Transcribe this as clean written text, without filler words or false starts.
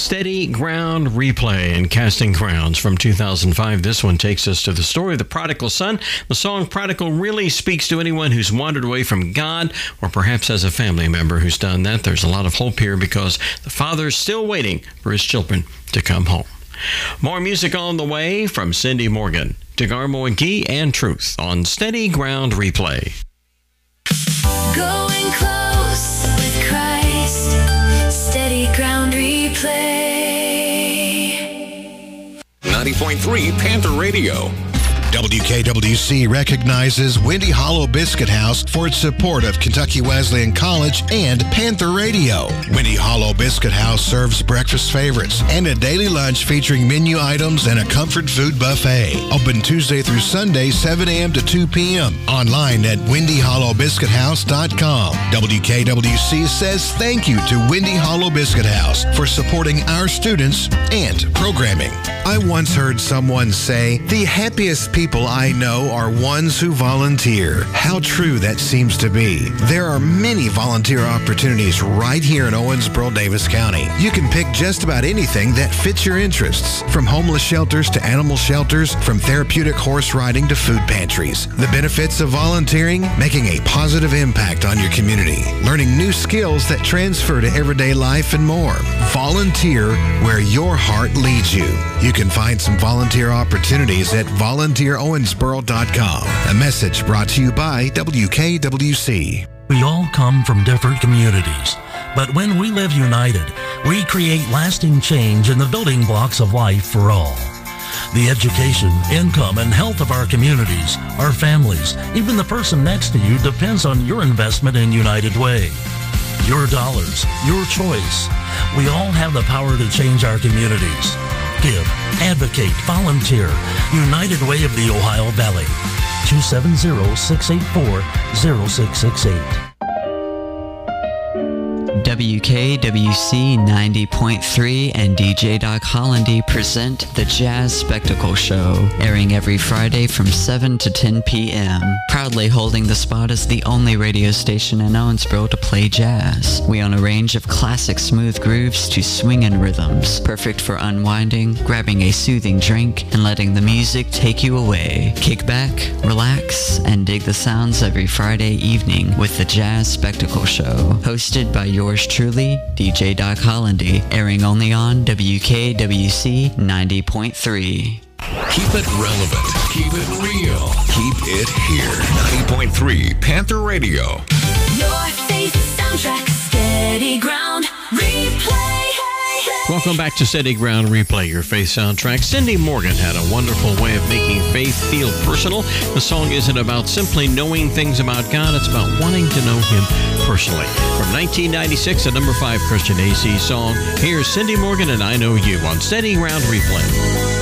Steady Ground Replay and Casting Crowns from 2005. This one takes us to the story of the prodigal son. The song Prodigal really speaks to anyone who's wandered away from God, or perhaps has a family member who's done that. There's a lot of hope here because the father's still waiting for his children to come home. More music on the way from Cindy Morgan, DeGarmo and Key, and Truth on Steady Ground Replay. Going close with Christ, Steady Ground Replay. 90.3 Panther Radio. WKWC recognizes Windy Hollow Biscuit House for its support of Kentucky Wesleyan College and Panther Radio. Windy Hollow Biscuit House serves breakfast favorites and a daily lunch featuring menu items and a comfort food buffet. Open Tuesday through Sunday, 7 a.m. to 2 p.m. Online at windyhollowbiscuithouse.com. WKWC says thank you to Windy Hollow Biscuit House for supporting our students and programming. I once heard someone say, the happiest people I know are ones who volunteer. How true that seems to be. There are many volunteer opportunities right here in Owensboro, Davis County. You can pick just about anything that fits your interests, from homeless shelters to animal shelters, from therapeutic horse riding to food pantries. The benefits of volunteering: making a positive impact on your community, learning new skills that transfer to everyday life, and more. Volunteer where your heart leads you. You can find some volunteer opportunities at volunteerowensboro.com. A message brought to you by WKWC. We all come from different communities, but when we live united, we create lasting change in the building blocks of life for all. The education, income, and health of our communities, our families, even the person next to you depends on your investment in United Way. Your dollars, your choice. We all have the power to change our communities. Give, advocate, volunteer. United Way of the Ohio Valley. 270-684-0668. WKWC 90.3 and DJ Doc Hollandy present the Jazz Spectacle Show, airing every Friday from 7 to 10 p.m. Proudly holding the spot as the only radio station in Owensboro to play jazz. We own a range of classic smooth grooves to swingin' rhythms, perfect for unwinding, grabbing a soothing drink, and letting the music take you away. Kick back, relax, and dig the sounds every Friday evening with the Jazz Spectacle Show, hosted by yours truly, DJ Doc Hollandy, airing only on WKWC 90.3. Keep it relevant. Keep it real. Keep it here. 90.3 Panther Radio. Your faith soundtrack, Steady Ground Replay. Welcome back to Steady Ground Replay, your faith soundtrack. Cindy Morgan had a wonderful way of making faith feel personal. The song isn't about simply knowing things about God, it's about wanting to know Him personally. From 1996, a number 5 Christian AC song, here's Cindy Morgan and I Know You on Steady Ground Replay.